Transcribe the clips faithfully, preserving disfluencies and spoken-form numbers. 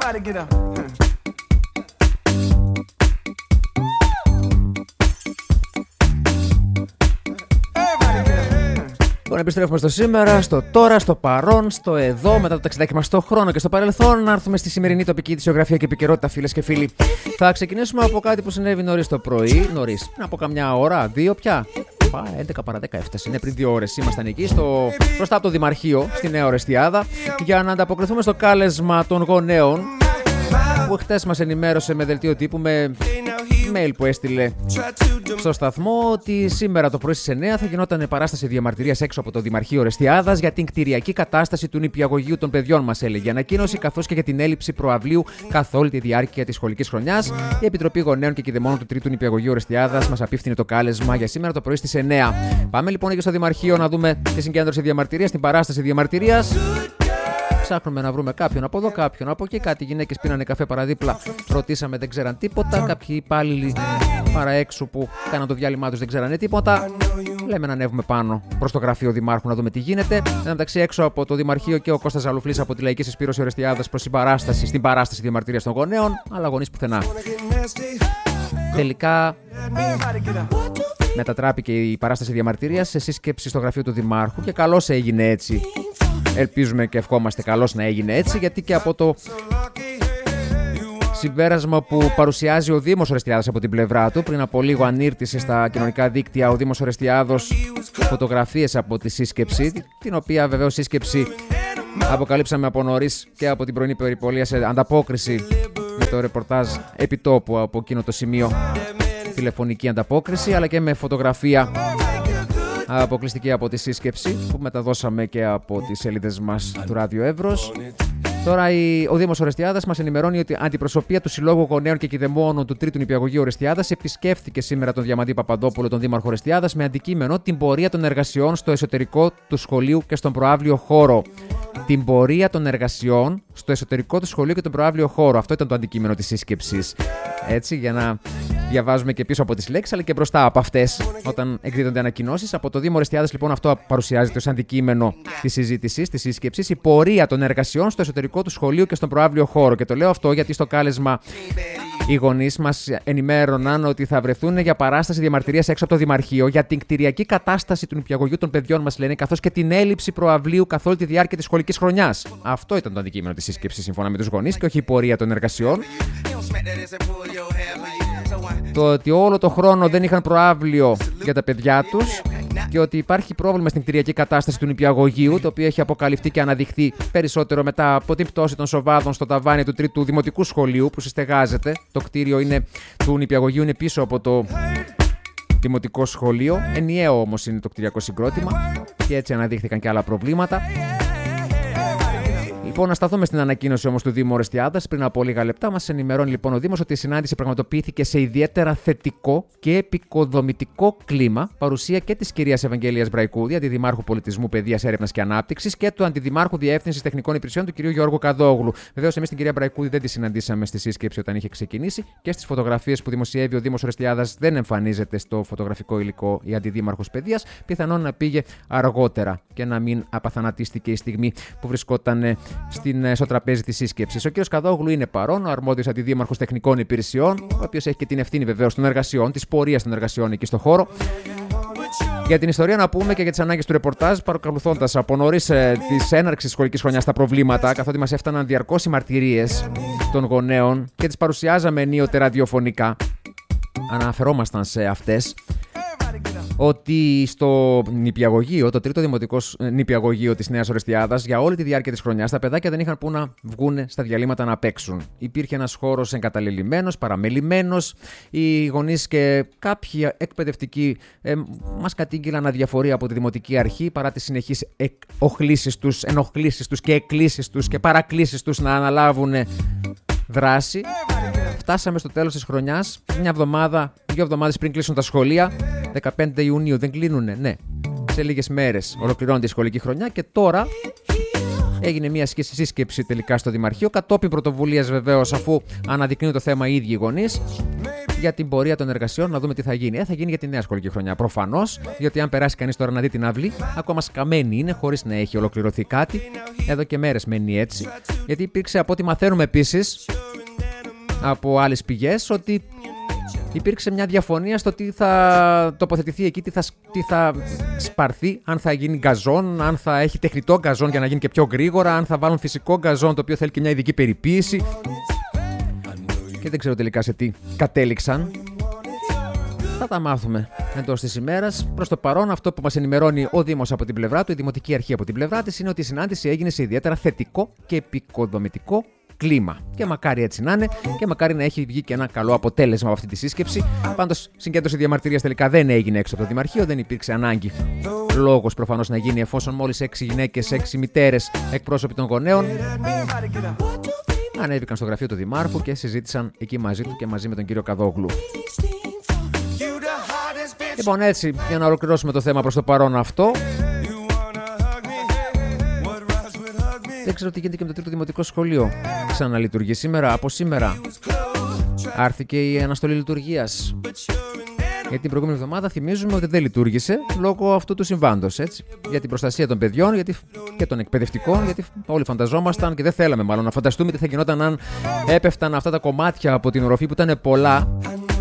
Λοιπόν, επιστρέφουμε στο σήμερα, στο τώρα, στο παρόν, στο εδώ, μετά το ταξιδάκι μας στο χρόνο και στο παρελθόν. Να έρθουμε στη σημερινή τοπική ειδησιογραφία και επικαιρότητα, φίλες και φίλοι. Θα ξεκινήσουμε από κάτι που συνέβη νωρίς το πρωί. Νωρίς, πριν από καμιά ώρα, δύο πια. έντεκα παρά δέκα έφτασε. Είναι πριν δύο ώρες. Ήμασταν εκεί στο... μπροστά από το Δημαρχείο, στη Νέα Ορεστιάδα, για να ανταποκριθούμε στο κάλεσμα των γονέων που χτες μας ενημέρωσε με δελτίο τύπου, με mail που έστειλε στο σταθμό, ότι σήμερα το πρωί στις εννιά θα γινόταν παράσταση διαμαρτυρίας έξω από το Δημαρχείο Ορεστιάδας για την κτηριακή κατάσταση του νηπιαγωγείου των παιδιών μας, έλεγε ανακοίνωση, καθώς και για την έλλειψη προαυλίου καθ' όλη τη διάρκεια της σχολικής χρονιάς. Η Επιτροπή Γονέων και Κηδεμόνων του Τρίτου Νηπιαγωγείου Ορεστιάδας μας απίφθινε το κάλεσμα για σήμερα το πρωί στις εννιά. Πάμε λοιπόν εκεί στο Δημαρχείο να δούμε τη συγκέντρωση διαμαρτυρίας, την παράσταση διαμαρτυρίας. Ψάχνουμε να βρούμε κάποιον από εδώ, κάποιον από εκεί. Κάτι γυναίκες πίνανε καφέ παραδίπλα. Ρωτήσαμε, δεν ξέραν τίποτα. Κάποιοι υπάλληλοι παρά έξω που κάναν το διάλειμμα τους δεν ξέρανε τίποτα. Λέμε να ανέβουμε πάνω προς το γραφείο Δημάρχου να δούμε τι γίνεται. Εν τω μεταξύ, έξω από το Δημαρχείο και ο Κώστας Ζαλουφλής από τη Λαϊκή Συσπήρωση Ορεστιάδας προς την παράσταση, στην παράσταση διαμαρτυρίας των γονέων. Αλλά γονείς πουθενά. Τελικά μετατράπηκε η παράσταση διαμαρτυρίας σε σύσκεψη στο γραφείο του Δημάρχου και καλώς έγινε έτσι. Ελπίζουμε και ευχόμαστε καλώς να έγινε έτσι, γιατί και από το συμπέρασμα που παρουσιάζει ο Δήμος Ορεστιάδας από την πλευρά του, πριν από λίγο ανήρτησε στα κοινωνικά δίκτυα ο Δήμος Ορεστιάδος φωτογραφίες από τη σύσκεψη, την οποία βεβαίως σύσκεψη αποκαλύψαμε από νωρίς και από την πρωινή περιπολία σε ανταπόκριση με το ρεπορτάζ επιτόπου από εκείνο το σημείο, τηλεφωνική ανταπόκριση, αλλά και με φωτογραφία αποκλειστική από τη σύσκεψη που μεταδώσαμε και από τις σελίδες μας του Ράδιο Εύρος. Τώρα η, ο Δήμος Ορεστιάδας μας ενημερώνει ότι η αντιπροσωπεία του Συλλόγου Γονέων και Κηδεμόνων του Τρίτου Νηπιαγωγείου Ορεστιάδας επισκέφθηκε σήμερα τον Διαμαντή Παπαντόπουλο, τον Δήμαρχο Ορεστιάδας, με αντικείμενο την πορεία των εργασιών στο εσωτερικό του σχολείου και στον προαύλιο χώρο. Την πορεία των εργασιών στο εσωτερικό του σχολείου και τον προαύλιο χώρο. Αυτό ήταν το αντικείμενο της σύσκεψης. Έτσι, για να διαβάζουμε και πίσω από τις λέξεις, αλλά και μπροστά από αυτές, όταν εκδίδονται ανακοινώσεις. Από το Δήμο Ορεστιάδας, λοιπόν, αυτό παρουσιάζεται ως αντικείμενο της συζήτησης, της σύσκεψης, η πορεία των εργασιών στο εσωτερικό του σχολείου και στον προαύλιο χώρο. Και το λέω αυτό γιατί στο κάλεσμα οι γονείς μας ενημέρωναν ότι θα βρεθούν για παράσταση διαμαρτυρίας έξω από το Δημαρχείο για την κτηριακή κατάσταση του νηπιαγωγείου των παιδιών μας, λένε, καθώς και την έλλειψη προαυλίου καθ' όλη τη διάρκεια της σχολικής χρονιάς. Αυτό ήταν το αντικείμενο της σύσκεψης, σύμφωνα με τους γονείς, και όχι η πορεία των εργασιών. Το ότι όλο το χρόνο δεν είχαν προαύλιο για τα παιδιά τους και ότι υπάρχει πρόβλημα στην κτηριακή κατάσταση του νηπιαγωγείου, το οποίο έχει αποκαλυφθεί και αναδειχθεί περισσότερο μετά από την πτώση των σοβάδων στο ταβάνι του Τρίτου Δημοτικού Σχολείου που συστεγάζεται. Το κτίριο είναι, του νηπιαγωγείου είναι πίσω από το Δημοτικό Σχολείο. Ενιαίο όμως είναι το κτηριακό συγκρότημα και έτσι αναδείχθηκαν και άλλα προβλήματα. Λοιπόν, να σταθούμε στην ανακοίνωση όμως του Δήμου Ορεστιάδας. Πριν από λίγα λεπτά μας ενημερώνει λοιπόν ο Δήμος ότι η συνάντηση πραγματοποιήθηκε σε ιδιαίτερα θετικό και επικοδομητικό κλίμα, παρουσία και της κυρίας Ευαγγέλιας Μπραϊκούδη, Αντιδημάρχου Πολιτισμού, Παιδείας, Έρευνας και Ανάπτυξης, και του Αντιδημάρχου Διεύθυνσης Τεχνικών Υπηρεσιών, του κ. Γιώργου Καδόγλου. Βεβαίως, εμείς την κυρία Μπραϊκούδη δεν τη συναντήσαμε στη σύσκεψη όταν είχε ξεκινήσει και στις φωτογραφίες που δημοσιεύει ο Δήμος Ορεστιάδας δεν εμφανίζεται στο φωτογραφικό υλικό η Αντιδήμαρχος Παιδείας. Πιθανόν να πήγε αργότερα και να μην απαθανατίστηκε η στιγμή που βρισκόταν στην, στο τραπέζι της σύσκεψης. Ο κ. Καδόγλου είναι παρόν, ο αρμόδιος αντιδήμαρχος τεχνικών υπηρεσιών, ο οποίος έχει και την ευθύνη βεβαίως των εργασιών, της πορείας των εργασιών εκεί στο χώρο. Για την ιστορία να πούμε και για τις ανάγκες του ρεπορτάζ, παρακολουθώντας από νωρίς ε, της έναρξης της σχολικής χρονιάς τα προβλήματα, καθότι μας έφταναν διαρκώς οι μαρτυρίες των γονέων και τις παρουσιάζαμε ενίοτε ραδιοφωνικά, αναφερόμασταν σε αυτές, ότι στο νηπιαγωγείο, το τρίτο δημοτικό νηπιαγωγείο της Νέας Ορεστιάδας, για όλη τη διάρκεια της χρονιάς τα παιδάκια δεν είχαν που να βγουν στα διαλύματα να παίξουν. Υπήρχε ένας χώρος εγκαταλελειμμένος, παραμελημένος. Οι γονείς και κάποιοι εκπαιδευτικοί ε, μας κατήγγειλαν αδιαφορία από τη Δημοτική Αρχή παρά τις συνεχείς οχλήσεις τους, ενοχλήσεις τους και εκκλήσεις τους και παρακλήσεις τους να αναλάβουν δράση. Φτάσαμε στο τέλος της χρονιάς, μια εβδομάδα, δύο εβδομάδες πριν κλείσουν τα σχολεία. δεκαπέντε Ιουνίου δεν κλείνουνε, ναι. Σε λίγες μέρες ολοκληρώνεται η σχολική χρονιά και τώρα έγινε μια σύσκεψη τελικά στο Δημαρχείο, κατόπιν πρωτοβουλίας βεβαίως, αφού αναδεικνύουν το θέμα οι ίδιοι οι γονείς, για την πορεία των εργασιών, να δούμε τι θα γίνει. Ε, θα γίνει για τη νέα σχολική χρονιά. Προφανώς, γιατί αν περάσει κανείς τώρα να δει την αυλή, ακόμα σκαμμένη είναι, χωρίς να έχει ολοκληρωθεί κάτι. Εδώ και μέρες μένει έτσι. Γιατί υπήρξε, από ό,τι μαθαίνουμε επίσης από άλλες πηγές, ότι υπήρξε μια διαφωνία στο τι θα τοποθετηθεί εκεί, τι θα, τι θα σπαρθεί, αν θα γίνει γκαζόν, αν θα έχει τεχνητό γκαζόν για να γίνει και πιο γρήγορα, αν θα βάλουν φυσικό γκαζόν το οποίο θέλει και μια ειδική περιποίηση. Και δεν ξέρω τελικά σε τι κατέληξαν. Θα τα μάθουμε εντός της ημέρας. Προς το παρόν, αυτό που μας ενημερώνει ο Δήμος από την πλευρά του, η Δημοτική Αρχή από την πλευρά της, είναι ότι η συνάντηση έγινε σε ιδιαίτερα θετικό και επικοδομητικό κλίμα. Και μακάρι έτσι να είναι, και μακάρι να έχει βγει και ένα καλό αποτέλεσμα από αυτή τη σύσκεψη. Πάντως, συγκέντρωση διαμαρτυρίας τελικά δεν έγινε έξω από το Δημαρχείο, δεν υπήρξε ανάγκη. Λόγος προφανώς να γίνει, εφόσον μόλις έξι γυναίκες, έξι μητέρες, εκπρόσωποι των γονέων ανέβηκαν στο γραφείο του Δημάρχου και συζήτησαν εκεί μαζί του και μαζί με τον κύριο Καδόγλου. Λοιπόν, έτσι, για να ολοκληρώσουμε το θέμα προς το παρόν αυτό. Δεν ξέρω τι γίνεται και με το τρίτο δημοτικό σχολείο. Ξαναλειτουργεί σήμερα, από σήμερα. Άρθηκε η αναστολή λειτουργίας. Γιατί την προηγούμενη εβδομάδα θυμίζουμε ότι δεν λειτουργήσε λόγω αυτού του συμβάντος. Έτσι. Για την προστασία των παιδιών γιατί... και των εκπαιδευτικών, γιατί όλοι φανταζόμασταν και δεν θέλαμε μάλλον να φανταστούμε τι θα γινόταν αν έπεφταν αυτά τα κομμάτια από την οροφή που ήταν πολλά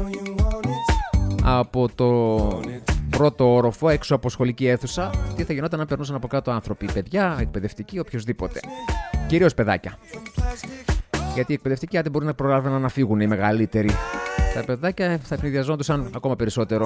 από το πρώτο όροφο έξω από σχολική αίθουσα. Τι θα γινόταν αν περνούσαν από κάτω άνθρωποι, παιδιά, εκπαιδευτικοί, οποιοδήποτε. Κυρίως παιδάκια. Γιατί οι εκπαιδευτικοί δεν μπορούν να προλάβουν να φύγουν οι μεγαλύτεροι. Τα παιδάκια θα ευνηδιαζόντουσαν ακόμα περισσότερο.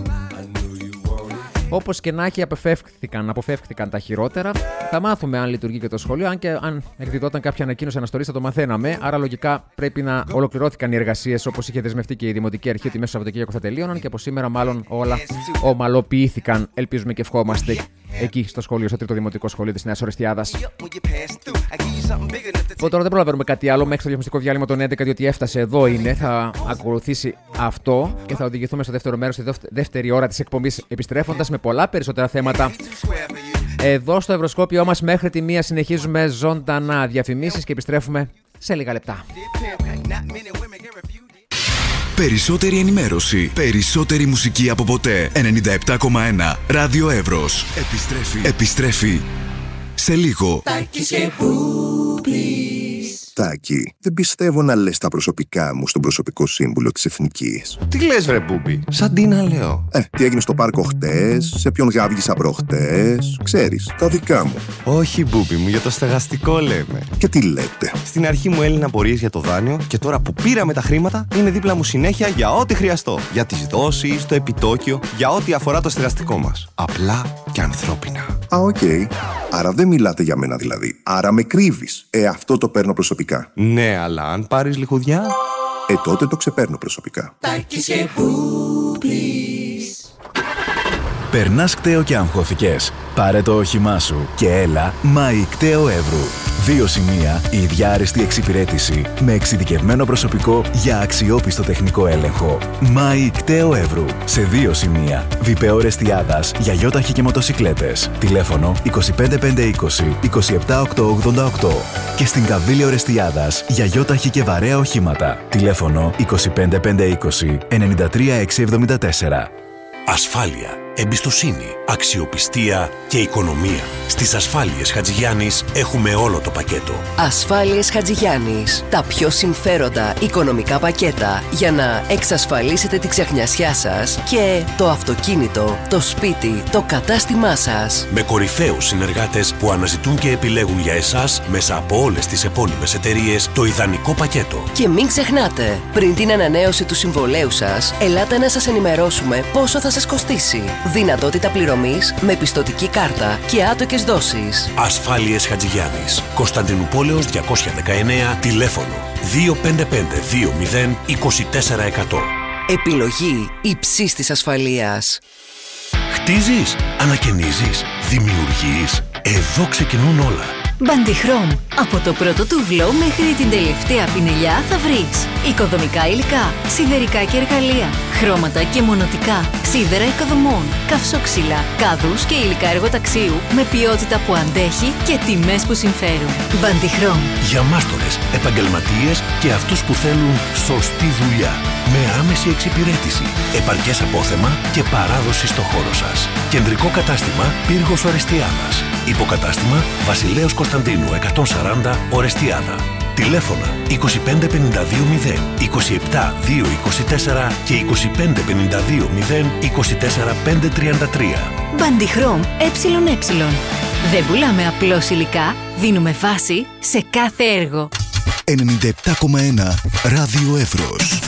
Όπως και να έχει, αποφεύχθηκαν, αποφεύχθηκαν τα χειρότερα. Θα μάθουμε αν λειτουργεί και το σχολείο. Αν και αν εκδιδόταν κάποια ανακοίνωση αναστολής, θα το μαθαίναμε. Άρα, λογικά πρέπει να ολοκληρώθηκαν οι εργασίες όπως είχε δεσμευτεί και η Δημοτική Αρχή ότι μέσα στο Σαββατοκύριακο θα τελείωναν και από σήμερα, μάλλον όλα ομαλοποιήθηκαν. Ελπίζουμε και ευχόμαστε εκεί στο σχολείο, στο τρίτο δημοτικό σχολείο της Νέας Ορεστιάδας. Λοιπόν, τώρα δεν προλαβαίνουμε κάτι άλλο μέχρι το διαφημιστικό διάλειμμα των έντεκα, διότι έφτασε, εδώ είναι. Θα ακολουθήσει αυτό και θα οδηγηθούμε στο δεύτερο μέρος, στη δεύτερη ώρα της εκπομπής, επιστρέφοντας με πολλά περισσότερα θέματα. Εδώ στο Ευρωσκόπιό μας μέχρι τη μία συνεχίζουμε ζωντανά διαφημίσεις και επιστρέφουμε σε λίγα λεπτά. Περισσότερη ενημέρωση, περισσότερη μουσική από ποτέ. ενενήντα επτά κόμμα ένα Ράδιο Εύρος. Επιστρέφει. Επιστρέφει σε λίγο. Τάκη, δεν πιστεύω να λες τα προσωπικά μου στον προσωπικό σύμβουλο της Εθνικής. Τι λες βρε Μπούμπι, σαν τι να λέω. Ε, τι έγινε στο πάρκο χτες, σε ποιον γάβγισα προχτές, ξέρεις, τα δικά μου. Όχι Μπούμπι μου, για το στεγαστικό λέμε. Και τι λέτε. Στην αρχή μου έλυναν απορίες για το δάνειο και τώρα που πήραμε τα χρήματα είναι δίπλα μου συνέχεια για ό,τι χρειαστώ. Για τις δόσεις, το επιτόκιο, για ό,τι αφορά το στεγαστικό μας. Απλά και ανθρώπινα. Α, οκ. Okay. Άρα δεν μιλάτε για μένα δηλαδή. Άρα με κρύβεις. Ε, αυτό το παίρνω προσωπικά. Ναι, αλλά αν πάρεις λιχουδιά... Ε, τότε το ξεπέρνω προσωπικά. Περνάς κταίο και αγχώθηκες? Πάρε το όχημά σου και έλα Μάη Κταίο Εύρου. Δύο σημεία, η ίδια άριστη εξυπηρέτηση με εξειδικευμένο προσωπικό για αξιόπιστο τεχνικό έλεγχο. Μάη Κταίο Εύρου. Σε δύο σημεία. Βιπέο Ρεστιάδας για γιόταχη και μοτοσικλέτες. Τηλέφωνο είκοσι πέντε πεντακόσια είκοσι είκοσι επτά οκτακόσια ογδόντα οκτώ. Και στην Καβίλιο Ρεστιάδας για γιόταχη και βαρέα οχήματα. Τηλέφωνο είκοσι πέντε πεντακόσια είκοσι ενενήντα τρία εξακόσια εβδομήντα τέσσερα. Ασφάλεια, εμπιστοσύνη, αξιοπιστία και οικονομία. Στις Ασφάλειες Χατζηγιάννης έχουμε όλο το πακέτο. Ασφάλειες Χατζηγιάννης. Τα πιο συμφέροντα οικονομικά πακέτα για να εξασφαλίσετε τη ξεχνιασιά σας και το αυτοκίνητο, το σπίτι, το κατάστημά σας. Με κορυφαίους συνεργάτες που αναζητούν και επιλέγουν για εσάς μέσα από όλες τις επώνυμες εταιρείες το ιδανικό πακέτο. Και μην ξεχνάτε, πριν την ανανέωση του συμβολέου σας, ελάτε να σας ενημερώσουμε πόσο θα σας κοστίσει. Δυνατότητα πληρωμής με πιστωτική κάρτα και άτοκες δόσεις. Ασφάλειες Χατζηγιάννης. Κωνσταντινούπολεως διακόσια δεκαεννέα, τηλέφωνο δύο πέντε πέντε δύο μηδέν είκοσι τέσσερα εκατό. Επιλογή υψής της ασφαλείας. Χτίζεις, ανακαινίζεις, δημιουργείς. Εδώ ξεκινούν όλα. Bandichrom. Από το πρώτο τούβλο μέχρι την τελευταία πινελιά θα βρεις οικοδομικά υλικά, σιδερικά και εργαλεία, χρώματα και μονοτικά, σίδερα οικοδομών, καυσόξυλα, κάδους και υλικά εργοταξίου με ποιότητα που αντέχει και τιμές που συμφέρουν. Bandichrom. Για μάστορες, επαγγελματίες και αυτούς που θέλουν σωστή δουλειά. Με άμεση εξυπηρέτηση, επαρκές απόθεμα και παράδοση στο χώρο σας. Κεντρικό κατάστημα Πύργος Ορεστιάδας. Υποκατάστημα Βασιλέως Κωνσταντίνου εκατόν σαράντα Ορεστιάδα. Τηλέφωνα είκοσι πέντε πενήντα δύο μηδέν είκοσι επτά δύο είκοσι τέσσερα και είκοσι πέντε πενήντα δύο μηδέν είκοσι τέσσερα πέντε τριάντα τρία. Bandichrom ΕΕ. Δεν πουλάμε απλώς υλικά, δίνουμε βάση σε κάθε έργο. ενενήντα επτά κόμμα ένα Ράδιο Εύρος.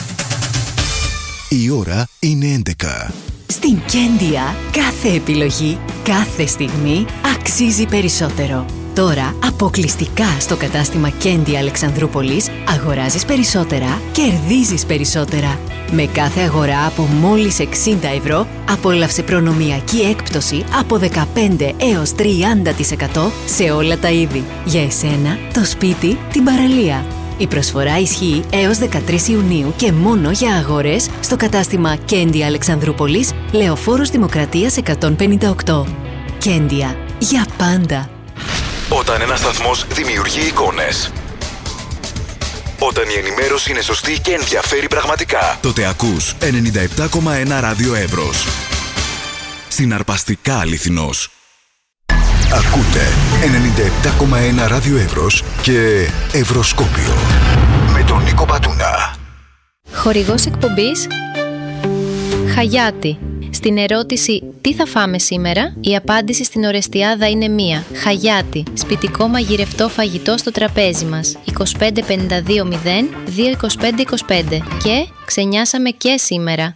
Η ώρα είναι έντεκα. Στην Κέντια, κάθε επιλογή, κάθε στιγμή αξίζει περισσότερο. Τώρα, αποκλειστικά στο κατάστημα Κέντια Αλεξανδρούπολης, αγοράζεις περισσότερα, κερδίζεις περισσότερα. Με κάθε αγορά από μόλις εξήντα ευρώ, απόλαυσε προνομιακή έκπτωση από δεκαπέντε έως τριάντα τοις εκατό σε όλα τα είδη. Για εσένα, το σπίτι, την παραλία. Η προσφορά ισχύει έως δεκατρείς Ιουνίου και μόνο για αγορές στο κατάστημα Κέντια Αλεξανδρούπολης, Λεωφόρος Δημοκρατίας εκατόν πενήντα οκτώ. Κέντια, για πάντα. Όταν ένας σταθμός δημιουργεί εικόνες, όταν η ενημέρωση είναι σωστή και ενδιαφέρει πραγματικά, τότε ακούς ενενήντα επτά κόμμα ένα Ράδιο Εύρος. Συναρπαστικά αληθινός. Ακούτε ενενήντα επτά κόμμα ένα Ράδιο Εύρος και Ευρωσκόπιο με τον Νίκο Πατούνα. Χορηγός εκπομπής Χαγιάτι. Στην ερώτηση «Τι θα φάμε σήμερα?» η απάντηση στην Ορεστιάδα είναι μία. Χαγιάτι. Σπιτικό μαγειρευτό φαγητό στο τραπέζι μας. είκοσι πέντε πενήντα δύο μηδέν δύο είκοσι πέντε είκοσι πέντε. Και ξενιάσαμε και σήμερα.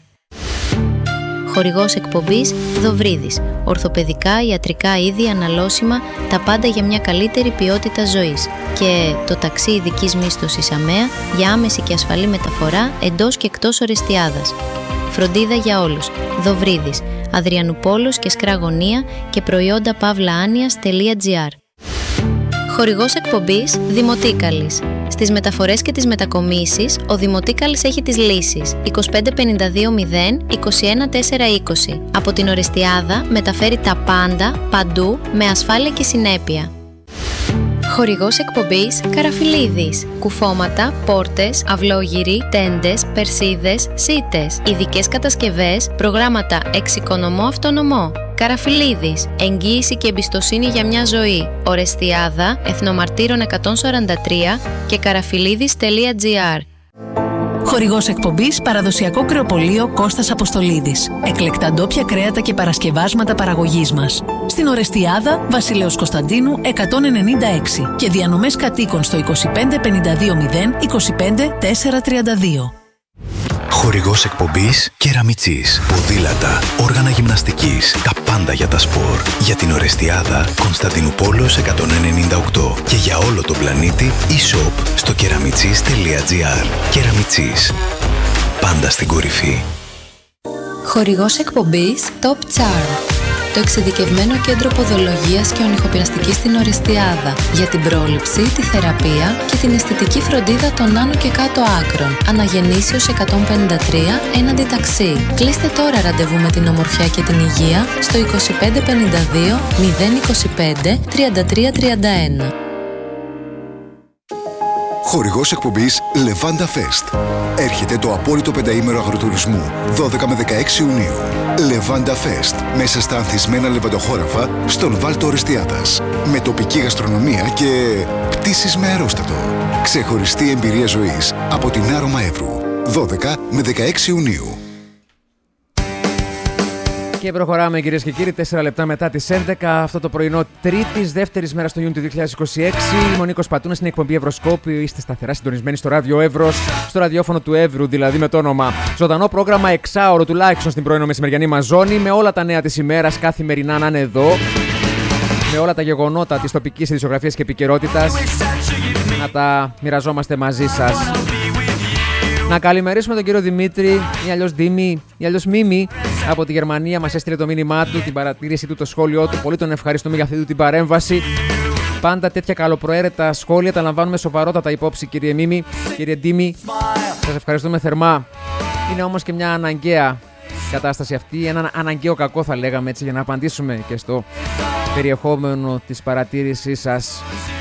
Χορηγός εκπομπής Δοβρίδης. Ορθοπαιδικά, ιατρικά είδη, αναλώσιμα, τα πάντα για μια καλύτερη ποιότητα ζωής. Και το ταξί ειδικής μίσθωσης ΑΜΕΑ για άμεση και ασφαλή μεταφορά εντός και εκτός Ορεστιάδας. Φροντίδα για όλους. Δοβρίδης. Αδριανουπόλος και Σκραγωνία και προϊόντα παύλαάνιας.gr. Χορηγός εκπομπής Δημοτίκαλης. Στις μεταφορές και τις μετακομίσεις, ο Δημοτίκαλης έχει τις λύσεις. είκοσι πέντε πενήντα δύο μηδέν είκοσι ένα τέσσερα είκοσι. Από την Ορεστιάδα μεταφέρει τα πάντα, παντού, με ασφάλεια και συνέπεια. Χορηγός εκπομπής Καραφιλίδης. Κουφώματα, πόρτες, αυλόγυροι, τέντες, περσίδες, σίτες. Ειδικές κατασκευές, προγράμματα εξοικονομώ αυτονομώ. Καραφιλίδης. Εγγύηση και εμπιστοσύνη για μια ζωή. Ορεστιάδα, Εθνομαρτύρων εκατόν σαράντα τρία και καραφιλίδης.gr. Χορηγός εκπομπής Παραδοσιακό Κρεοπωλείο Κώστας Αποστολίδης. Εκλεκτά ντόπια κρέατα και παρασκευάσματα παραγωγής μας. Στην Ορεστιάδα, Βασιλέως Κωνσταντίνου εκατόν ενενήντα έξι και διανομές κατοίκων στο είκοσι πέντε πενήντα δύο μηδέν είκοσι πέντε τέσσερα τριάντα δύο. Χορηγός εκπομπής Κεραμιτσής. Ποδήλατα, όργανα γυμναστικής, τα πάντα για τα σπορ. Για την Ορεστιάδα, Κωνσταντινούπολος εκατόν ενενήντα οκτώ. Και για όλο τον πλανήτη, e-shop στο κεραμιτσής.gr. Κεραμιτσής. Πάντα στην κορυφή. Χορηγός εκπομπής Top Charm. Το εξειδικευμένο κέντρο ποδολογίας και ονυχοπειραστικής στην Ορεστιάδα για την πρόληψη, τη θεραπεία και την αισθητική φροντίδα των άνω και κάτω άκρων. Αναγεννήσεως εκατόν πενήντα τρία έναντι ταξί. Κλείστε τώρα ραντεβού με την ομορφιά και την υγεία στο είκοσι πέντε πενήντα δύο μηδέν είκοσι πέντε τριάντα τρία τριάντα ένα. Χορηγός εκπομπής Levanda Fest. Έρχεται το απόλυτο πενταήμερο αγροτουρισμού, δώδεκα με δεκαέξι Ιουνίου. Levanda Fest, μέσα στα ανθισμένα λεβαντοχώραφα στον Βάλτο Ορεστιάδας. Με τοπική γαστρονομία και πτήσεις με αερόστατο. Ξεχωριστή εμπειρία ζωής από την Άρωμα Εύρου, δώδεκα με δεκαέξι Ιουνίου. Και προχωράμε, κυρίες και κύριοι, τέσσερα λεπτά μετά τις έντεκα, αυτό το πρωινό Τρίτης, δεύτερης μέρα του Ιούνιου του δύο χιλιάδες είκοσι έξι. Είμαι ο Νίκος Πατούνας, στην εκπομπή Ευρωσκόπιο. Είστε σταθερά συντονισμένοι στο Ράδιο Εύρος, στο ραδιόφωνο του Εύρου, δηλαδή με το όνομα. Ζωντανό πρόγραμμα εξάωρο τουλάχιστον στην πρωινό μεσημεριανή μας ζώνη, με όλα τα νέα της ημέρας, καθημερινά να είναι εδώ. Με όλα τα γεγονότα της τοπικής ειδησιογραφίας και επικαιρότητας, να τα μοιραζόμαστε μαζί σας. Να καλημερίσουμε τον κύριο Δημήτρη, ή αλλιώς Δήμη, ή αλλιώς Μίμη, από τη Γερμανία. Μας έστειλε το μήνυμά του, την παρατήρηση του, το σχόλιο του. Πολύ τον ευχαριστούμε για αυτή του την παρέμβαση. Πάντα τέτοια καλοπροαίρετα σχόλια τα λαμβάνουμε σοβαρότατα υπόψη, κύριε Μίμη, κύριε Ντίμη. Σας ευχαριστούμε θερμά. Είναι όμως και μια αναγκαία κατάσταση αυτή, ένα αναγκαίο κακό θα λέγαμε έτσι, για να απαντήσουμε και στο περιεχόμενο της παρατήρησής σας.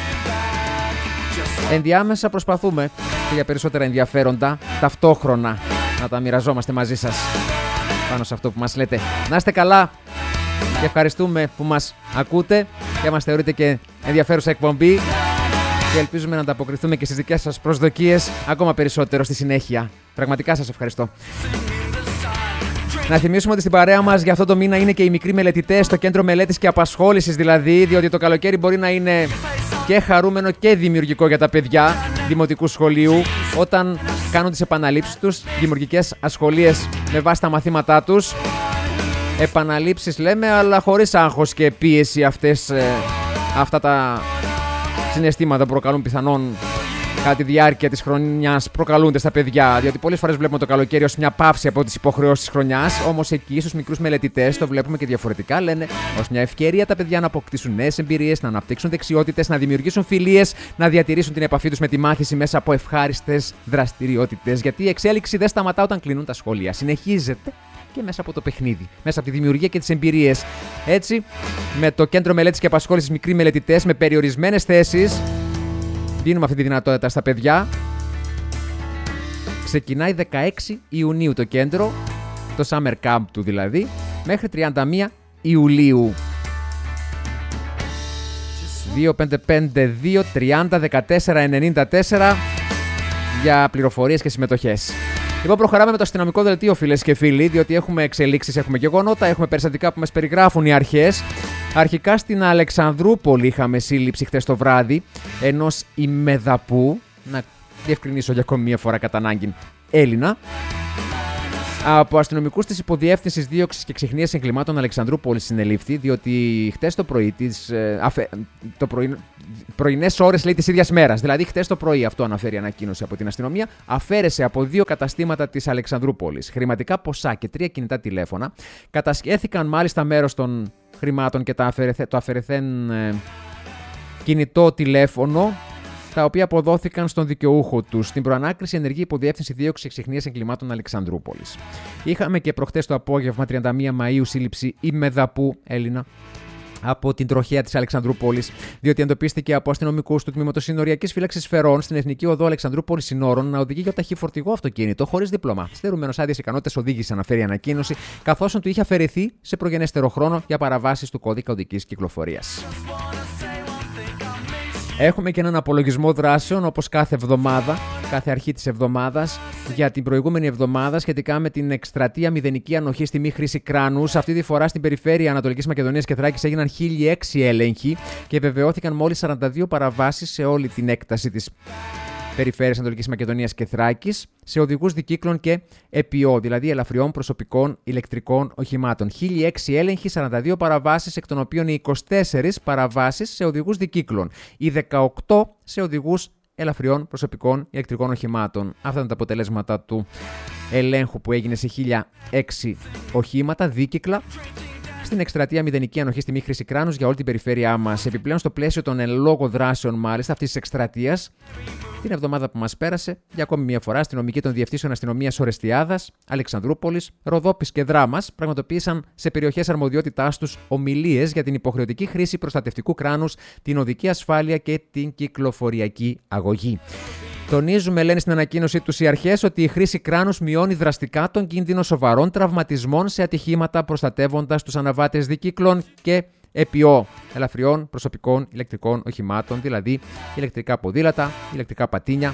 Ενδιάμεσα προσπαθούμε και για περισσότερα ενδιαφέροντα ταυτόχρονα να τα μοιραζόμαστε μαζί σας πάνω σε αυτό που μας λέτε. Να είστε καλά και ευχαριστούμε που μας ακούτε και μας θεωρείτε και ενδιαφέρουσα εκπομπή και ελπίζουμε να ανταποκριθούμε και στις δικές σας προσδοκίες ακόμα περισσότερο στη συνέχεια. Πραγματικά σας ευχαριστώ. Να θυμίσουμε ότι στην παρέα μας για αυτό το μήνα είναι και οι μικροί μελετητές στο Κέντρο Μελέτης και Απασχόλησης, δηλαδή, διότι το καλοκαίρι μπορεί να είναι και χαρούμενο και δημιουργικό για τα παιδιά δημοτικού σχολείου όταν κάνουν τις επαναλήψεις τους, δημιουργικές ασχολίες με βάση τα μαθήματά τους. Επαναλήψεις λέμε, αλλά χωρίς άγχος και πίεση αυτές, ε, αυτά τα συναισθήματα που προκαλούν πιθανόν κατά τη διάρκεια της χρονιάς προκαλούνται στα παιδιά. Διότι πολλές φορές βλέπουμε το καλοκαίρι ως μια παύση από τις υποχρεώσεις της χρονιάς. Όμως εκεί στους μικρούς μελετητές το βλέπουμε και διαφορετικά. Λένε ως μια ευκαιρία τα παιδιά να αποκτήσουν νέες εμπειρίες, να αναπτύξουν δεξιότητες, να δημιουργήσουν φιλίες, να διατηρήσουν την επαφή τους με τη μάθηση μέσα από ευχάριστες δραστηριότητες. Γιατί η εξέλιξη δεν σταματά όταν κλείνουν τα σχολεία. Συνεχίζεται και μέσα από το παιχνίδι, μέσα από τη δημιουργία και τις εμπειρίες. Έτσι, με το Κέντρο Μελέτης και Απασχόλησης μικροί μελετητές με περιορισμένες θέσεις, δίνουμε αυτή τη δυνατότητα στα παιδιά. Ξεκινάει δεκαέξι Ιουνίου το κέντρο, το Summer Camp του δηλαδή, μέχρι τριάντα μία Ιουλίου. δύο πέντε πέντε δύο τριάντα δεκατέσσερα ενενήντα τέσσερα για πληροφορίες και συμμετοχές. Λοιπόν, προχωράμε με το αστυνομικό δελτίο, φίλες και φίλοι, διότι έχουμε εξελίξεις, έχουμε γεγονότα, έχουμε περιστατικά που μας περιγράφουν οι αρχές. Αρχικά στην Αλεξανδρούπολη είχαμε σύλληψη χθες το βράδυ ενός ημεδαπού, να διευκρινίσω για ακόμη μία φορά κατά ανάγκη, Έλληνα, από αστυνομικούς της Υποδιεύθυνσης Δίωξης και Ξεχνίας Εγκλημάτων Αλεξανδρούπολης συνελήφθη, διότι χτες το πρωί, τις, ε, αφε, το πρωί, πρωινές ώρες λέει της ίδιας μέρας, δηλαδή χτες το πρωί, αυτό αναφέρει η ανακοίνωση από την αστυνομία, αφαίρεσε από δύο καταστήματα της Αλεξανδρούπολης χρηματικά ποσά και τρία κινητά τηλέφωνα. Κατασχέθηκαν μάλιστα μέρος των χρημάτων και τα αφαιρεθέ, το αφαιρεθέν ε, κινητό τηλέφωνο, τα οποία αποδόθηκαν στον δικαιούχο του. Στην προανάκριση ενεργεί Υποδιεύθυνση Δίωξης Εξεχνίας Εγκλημάτων Αλεξανδρούπολης. Είχαμε και προχτές το απόγευμα, τριάντα μία Μαΐου, σύλληψη ημεδαπού Έλληνα από την τροχέα της Αλεξανδρούπολης, διότι εντοπίστηκε από αστυνομικούς του Τμήματος Συνοριακής Φύλαξης Φερών στην Εθνική Οδό Αλεξανδρούπολης Συνόρων να οδηγεί για ταχυφορτηγό αυτοκίνητο χωρίς δίπλωμα. Στερούμενος άδειας ικανότητας οδήγησης, αναφέρει η ανακοίνωση, καθώς του είχε αφαιρεθεί σε προγενέστερο χρόνο για παραβάσεις του κώδικα οδικής κυκλοφορίας. Έχουμε και έναν απολογισμό δράσεων όπως κάθε εβδομάδα, κάθε αρχή της εβδομάδας, για την προηγούμενη εβδομάδα σχετικά με την εκστρατεία μηδενική ανοχή στη μη χρήση κράνους. Αυτή τη φορά στην περιφέρεια Ανατολικής Μακεδονίας και Θράκης έγιναν χίλια έξι έλεγχοι και βεβαιώθηκαν μόλις σαράντα δύο παραβάσεις σε όλη την έκταση της περιφέρειας Ανατολικής Μακεδονίας και Θράκης σε οδηγούς δικύκλων και ΕΠΙΟ, δηλαδή ελαφριών προσωπικών ηλεκτρικών οχημάτων. χίλια έξι έλεγχοι, σαράντα δύο παραβάσεις, εκ των οποίων οι είκοσι τέσσερις παραβάσεις σε οδηγούς δικύκλων, οι δεκαοκτώ σε οδηγούς ελαφριών προσωπικών ηλεκτρικών οχημάτων. Αυτά είναι τα αποτελέσματα του ελέγχου που έγινε σε χίλια έξι οχήματα δίκυκλα στην εκστρατεία μηδενική ανοχή στη μη χρήση κράνους για όλη την περιφέρειά μας. Επιπλέον, στο πλαίσιο των εν λόγω δράσεων, μάλιστα, αυτής της εκστρατείας, την εβδομάδα που μας πέρασε, για ακόμη μια φορά, αστυνομικοί των Διευθύνσεων Αστυνομίας Ορεστιάδας, Αλεξανδρούπολης, Ροδόπης και Δράμας πραγματοποίησαν σε περιοχές αρμοδιότητάς τους ομιλίες για την υποχρεωτική χρήση προστατευτικού κράνους, την οδική ασφάλεια και την κυκλοφοριακή αγωγή. Τονίζουμε, λένε στην ανακοίνωσή τους οι αρχές, ότι η χρήση κράνους μειώνει δραστικά τον κίνδυνο σοβαρών τραυματισμών σε ατυχήματα, προστατεύοντας τους αναβάτες δικύκλων και ΕΠΙΟ, ελαφριών προσωπικών ηλεκτρικών οχημάτων, δηλαδή ηλεκτρικά ποδήλατα, ηλεκτρικά πατίνια,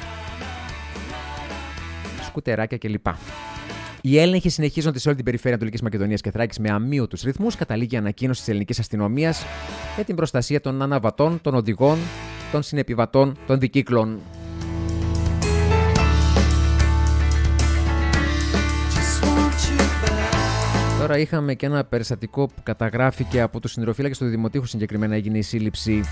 σκουτεράκια κλπ. Οι έλεγχοι συνεχίζονται σε όλη την περιφέρεια Ανατολικής Μακεδονίας και Θράκης με αμύωτους ρυθμούς, καταλήγει η ανακοίνωση της ελληνικής αστυνομίας για την προστασία των αναβατών, των οδηγών, των συνεπιβατών, των δικύκλων. Τώρα είχαμε και ένα περιστατικό που καταγράφηκε από τους συντροφύλακες του Δημοτήχου, συγκεκριμένα έγινε η σύλληψη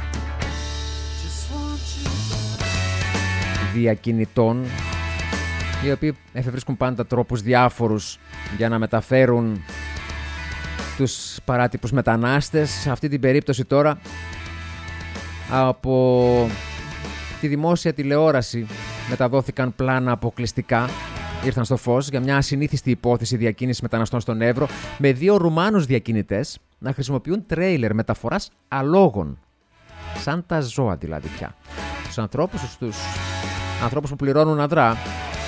διακινητών, οι οποίοι εφευρίσκουν πάντα τρόπους διάφορους για να μεταφέρουν τους παράτυπους μετανάστες. Σε αυτή την περίπτωση τώρα Από τη δημόσια τηλεόραση μεταδόθηκαν πλάνα αποκλειστικά. Ήρθαν στο φως για μια ασυνήθιστη υπόθεση διακίνησης μεταναστών στον Εύρο, με δύο Ρουμάνους διακινητές να χρησιμοποιούν τρέιλερ μεταφοράς αλόγων. Σαν τα ζώα δηλαδή πια. Τους ανθρώπους, τους ανθρώπους που πληρώνουν αδρά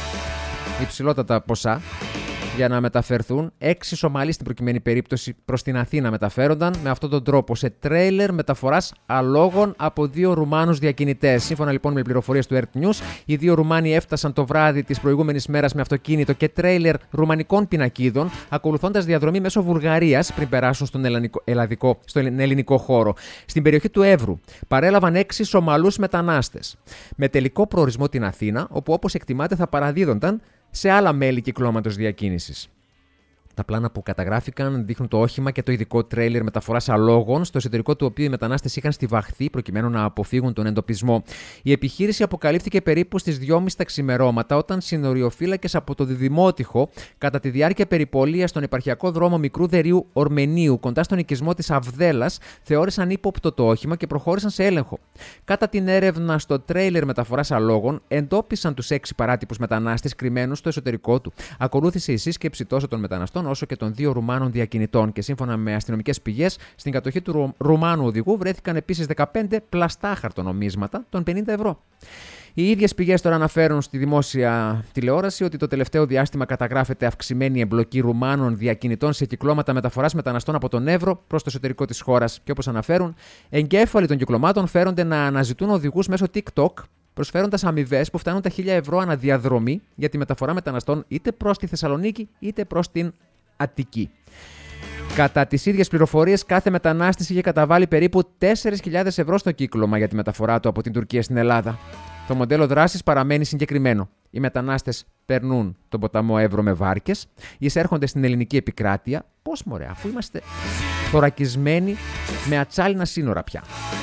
υψηλότατα ποσά για να μεταφερθούν. Έξι Σομαλοί στην προκειμένη περίπτωση προς την Αθήνα μεταφέρονταν με αυτόν τον τρόπο σε τρέιλερ μεταφοράς αλόγων από δύο Ρουμάνους διακινητές. Σύμφωνα λοιπόν με πληροφορίες του Earth News, οι δύο Ρουμάνοι έφτασαν το βράδυ της προηγούμενης μέρας με αυτοκίνητο και τρέιλερ ρουμανικών πινακίδων, ακολουθώντας διαδρομή μέσω Βουλγαρίας πριν περάσουν στον ελληνικό, ελλαδικό, στον ελληνικό χώρο. Στην περιοχή του Εύρου παρέλαβαν έξι Σομαλούς μετανάστες, με τελικό προορισμό την Αθήνα, όπου όπως εκτιμάται θα παραδίδονταν σε άλλα μέλη κυκλώματος διακίνησης. Τα πλάνα που καταγράφηκαν δείχνουν το όχημα και το ειδικό τρέιλερ μεταφοράς αλόγων, στο εσωτερικό του οποίου οι μετανάστες είχαν στιβαχθεί προκειμένου να αποφύγουν τον εντοπισμό. Η επιχείρηση αποκαλύφθηκε περίπου στις δυόμιση τα ξημερώματα, όταν συνοριοφύλακες από το Διδημότυχο, κατά τη διάρκεια περιπολίας στον επαρχιακό δρόμο Μικρού Δερείου Ορμενίου, κοντά στον οικισμό της Αυδέλας, θεώρησαν ύποπτο το όχημα και προχώρησαν σε έλεγχο. Κατά την έρευνα στο τρέιλερ μεταφοράς αλόγων, εντόπισαν τους έξι παράτυπους μετανάστες κρυμμένους στο εσωτερικό του. Ακολούθησε η σύσκεψη τόσο των μεταναστών όσο και των δύο Ρουμάνων διακινητών, και σύμφωνα με αστυνομικές πηγές, στην κατοχή του Ρο... Ρουμάνου οδηγού βρέθηκαν επίσης δεκαπέντε πλαστά χαρτονομίσματα των πενήντα ευρώ. Οι ίδιες πηγές τώρα αναφέρουν στη δημόσια τηλεόραση ότι το τελευταίο διάστημα καταγράφεται αυξημένη εμπλοκή Ρουμάνων διακινητών σε κυκλώματα μεταφοράς μεταναστών από τον Εύρο προς το εσωτερικό της χώρας. Και όπως αναφέρουν, εγκέφαλοι των κυκλωμάτων φέρονται να αναζητούν οδηγούς μέσω TikTok, προσφέροντας αμοιβές που φτάνουν τα χίλια ευρώ αναδιαδρομή για τη μεταφορά μεταναστών είτε προς τη Θεσσαλονίκη είτε προς την Αττική. Κατά τις ίδιες πληροφορίες, κάθε μετανάστης είχε καταβάλει περίπου τέσσερις χιλιάδες ευρώ στο κύκλωμα για τη μεταφορά του από την Τουρκία στην Ελλάδα. Το μοντέλο δράσης παραμένει συγκεκριμένο. Οι μετανάστες περνούν τον ποταμό Εύρο με βάρκες, εισέρχονται στην ελληνική επικράτεια. Πώς μωρέ, αφού είμαστε θωρακισμένοι με ατσάλινα σύνορα πια.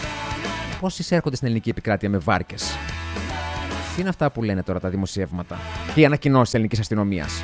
Πώς εισέρχονται στην ελληνική επικράτεια με βάρκες? Τι είναι αυτά που λένε τώρα τα δημοσιεύματα και οι ανακοινώσεις της ελληνικής αστυνομίας?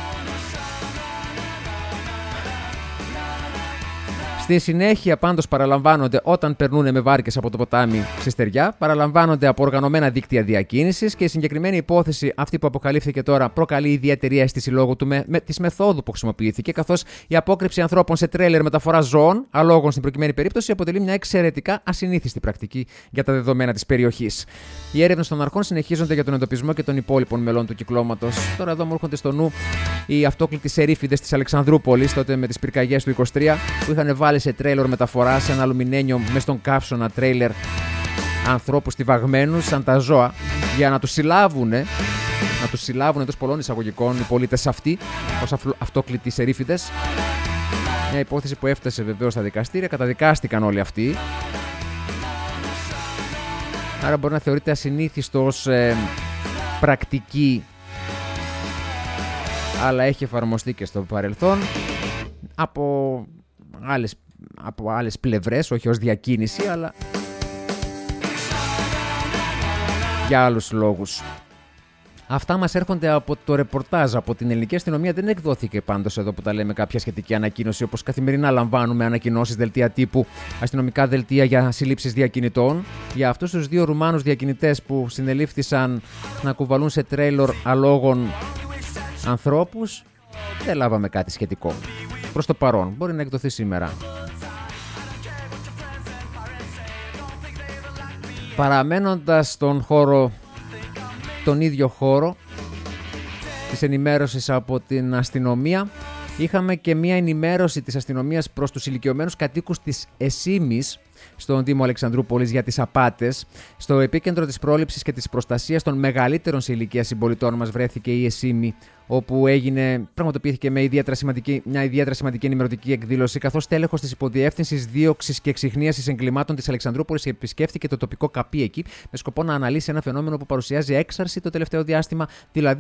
Στη συνέχεια, πάντως, παραλαμβάνονται όταν περνούν με βάρκες από το ποτάμι στη στεριά, παραλαμβάνονται από οργανωμένα δίκτυα διακίνησης, και η συγκεκριμένη υπόθεση, αυτή που αποκαλύφθηκε τώρα, προκαλεί ιδιαίτερη αίσθηση λόγω του με, με, της μεθόδου που χρησιμοποιήθηκε, καθώς η απόκρυψη ανθρώπων σε τρέιλερ μεταφοράς ζώων, αλόγων στην προκειμένη περίπτωση, αποτελεί μια εξαιρετικά ασυνήθιστη πρακτική για τα δεδομένα της περιοχής. Οι έρευνες των αρχών συνεχίζονται για τον εντοπισμό και των υπόλοιπων μελών του κυκλώματος. Τώρα εδώ μου έρχονται στο νου οι αυτόκλητοι σερίφιδες της Αλεξανδρούπολης, τότε με τις πυρκαγιές του είκοσι τρία, που είχαν βάλει σε τρέιλερ μεταφορά σε ένα αλουμινένιο μες στον καύσωνα τρέιλερ ανθρώπους στιβαγμένους σαν τα ζώα, για να τους συλλάβουν, να τους συλλάβουν εντός πολλών εισαγωγικών οι πολίτες αυτοί, ως αυτόκλητοι σερίφιδες. Μια υπόθεση που έφτασε βεβαίως στα δικαστήρια, καταδικάστηκαν όλοι αυτοί. Άρα μπορεί να θεωρείται ασυνήθιστο ως ε, πρακτική, αλλά έχει εφαρμοστεί και στο παρελθόν από άλλες, από άλλες πλευρές, όχι ως διακίνηση, αλλά για άλλους λόγους. Αυτά μας έρχονται από το ρεπορτάζ από την ελληνική αστυνομία. Δεν εκδόθηκε πάντως εδώ που τα λέμε κάποια σχετική ανακοίνωση, όπως καθημερινά λαμβάνουμε ανακοινώσεις, δελτία τύπου, αστυνομικά δελτία για συλλήψεις διακινητών. Για αυτούς τους δύο Ρουμάνους διακινητές που συνελήφθησαν να κουβαλούν σε τρέιλερ αλόγων ανθρώπους, δεν λάβαμε κάτι σχετικό. Προς το παρόν, μπορεί να εκδοθεί σήμερα. Παραμένοντας στον χώρο, τον ίδιο χώρο της ενημέρωσης από την αστυνομία, είχαμε και μια ενημέρωση της αστυνομίας προς τους ηλικιωμένους κατοίκους της Εσήμης στον Δήμο Αλεξανδρούπολης για τις απάτες. Στο επίκεντρο της πρόληψης και της προστασίας των μεγαλύτερων σε ηλικία συμπολιτών μας βρέθηκε η Εσήμη, όπου έγινε, πραγματοποιήθηκε με ιδιαίτερα σημαντική, μια ιδιαίτερα σημαντική ενημερωτική εκδήλωση, καθώς τέλεχος της Υποδιεύθυνσης Δίωξης και Εξιχνίασης Εγκλημάτων της Αλεξανδρούπολης επισκέφθηκε το τοπικό καπί εκεί, με σκοπό να αναλύσει ένα φαινόμενο που παρουσιάζει έξαρση το τελευταίο διάστημα, δηλαδή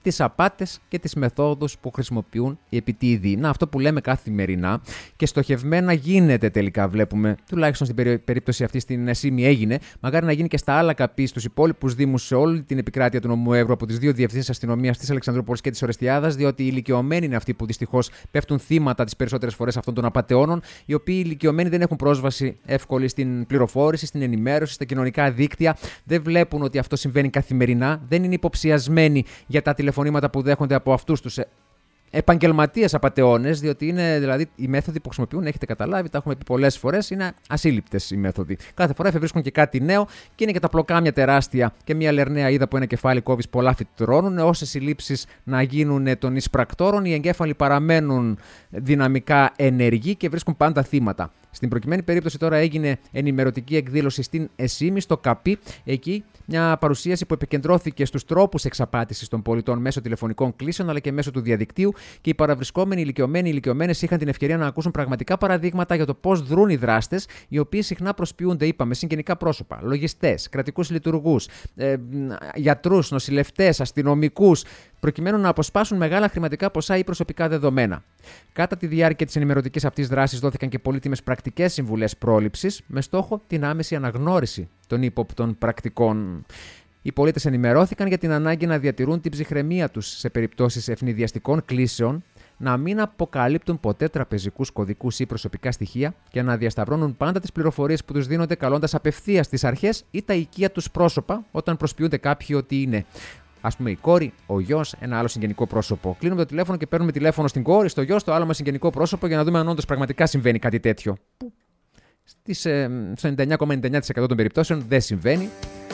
τις απάτες και τις μεθόδους που χρησιμοποιούν οι επιτίδιοι. Να, αυτό που λέμε καθημερινά και στοχευμένα γίνεται τελικά, βλέπουμε, τουλάχιστον στην περίπτωση αυτή στην Εσήμη έγινε, μακάρι να γίνει και στα άλλα καπί, στους υπόλοιπους δήμους, σε όλη την επικράτεια του νομού Εύρου, από τις δύο διευθύνσεις αστυνομίας της Αλεξανδρούπολης και της Ορεστιάδας, διότι οι ηλικιωμένοι είναι αυτοί που δυστυχώς πέφτουν θύματα τις περισσότερες φορές αυτών των απατεώνων, οι οποίοι ηλικιωμένοι δεν έχουν πρόσβαση εύκολη στην πληροφόρηση, στην ενημέρωση, στα κοινωνικά δίκτυα, δεν βλέπουν ότι αυτό συμβαίνει καθημερινά, δεν είναι υποψιασμένοι για τα τηλεφωνήματα που δέχονται από αυτούς τους επαγγελματίες απατεώνες, διότι είναι δηλαδή οι μέθοδοι που χρησιμοποιούν, έχετε καταλάβει, τα έχουμε πει πολλές φορές, είναι ασύλληπτες οι μέθοδοι. Κάθε φορά εφευρίσκουν και κάτι νέο και είναι και τα πλοκάμια τεράστια και μια λερναία είδα που ένα κεφάλι κόβεις πολλά φυτρώνουν. Όσες συλλήψεις να γίνουν των εισπρακτόρων, οι εγκέφαλοι παραμένουν δυναμικά ενεργοί και βρίσκουν πάντα θύματα. Στην προκειμένη περίπτωση τώρα έγινε ενημερωτική εκδήλωση στην Εσήμη, στο ΚΑΠΗ. Εκεί μια παρουσίαση που επικεντρώθηκε στους τρόπους εξαπάτησης των πολιτών μέσω τηλεφωνικών κλήσεων αλλά και μέσω του διαδικτύου, και οι παραβρισκόμενοι ηλικιωμένοι, οι ηλικιωμένες είχαν την ευκαιρία να ακούσουν πραγματικά παραδείγματα για το πώς δρούν οι δράστες, οι οποίοι συχνά προσποιούνται, είπαμε, συγγενικά πρόσωπα, λογιστές, κρατικούς λειτουργούς, ε, γιατρούς, νοσηλευτές, αστυνομικούς, προκειμένου να αποσπάσουν μεγάλα χρηματικά ποσά ή προσωπικά δεδομένα. Κατά τη διάρκεια της ενημερωτικής αυτής δράσης δόθηκαν και πολύτιμες πρακτικές συμβουλές πρόληψης με στόχο την άμεση αναγνώριση των ύποπτων πρακτικών. Οι πολίτες ενημερώθηκαν για την ανάγκη να διατηρούν την ψυχραιμία τους σε περιπτώσεις ευνηδιαστικών κλήσεων, να μην αποκαλύπτουν ποτέ τραπεζικούς κωδικούς ή προσωπικά στοιχεία και να διασταυρώνουν πάντα τις πληροφορίες που τους δίνονται, καλώντας απευθείας τις αρχές ή τα οικεία τους πρόσωπα όταν προσποιούνται κάποιοι ότι είναι, ας πούμε, η κόρη, ο γιος, ένα άλλο συγγενικό πρόσωπο. Κλείνουμε το τηλέφωνο και παίρνουμε τηλέφωνο στην κόρη, στο γιο, στο άλλο μας συγγενικό πρόσωπο για να δούμε αν όντως πραγματικά συμβαίνει κάτι τέτοιο. Στις, ε, στο ενενήντα εννιά κόμμα ενενήντα εννιά τοις εκατό των περιπτώσεων δεν συμβαίνει.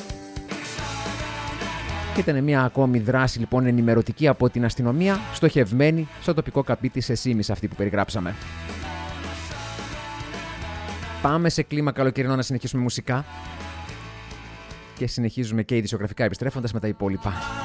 Και ήταν μια ακόμη δράση λοιπόν ενημερωτική από την αστυνομία, στοχευμένη στο τοπικό καπί της Εσήμης, αυτή που περιγράψαμε. Πάμε σε κλίμα καλοκαιρινό να συνεχίσουμε μουσικά και συνεχίζουμε και ειδησιογραφικά επιστρέφοντας με τα υπόλοιπα.